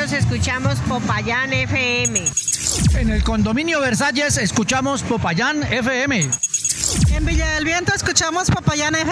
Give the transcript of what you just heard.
Nosotros escuchamos Popayán FM. En el condominio Versalles escuchamos Popayán FM. En Villa del Viento escuchamos Popayán FM.